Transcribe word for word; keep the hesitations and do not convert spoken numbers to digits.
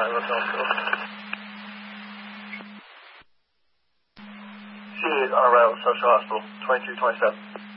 Alright, what's hospital? C eight on arrival, Social Hospital, twenty-two twenty-seven.